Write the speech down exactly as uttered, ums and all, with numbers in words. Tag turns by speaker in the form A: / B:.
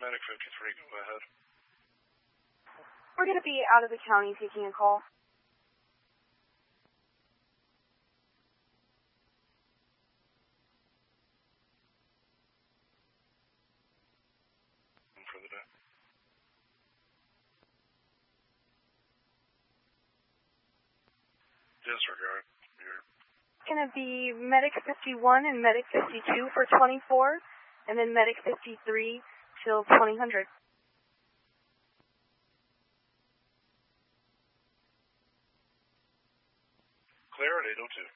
A: Medic fifty-three, go ahead.
B: We're going to be out of the county taking a call.
A: For the day. Disregard. You're
B: It's going to be Medic fifty-one and Medic fifty-two for twenty-four, and then Medic fifty-three till twenty hundred.
A: clear at eight oh two.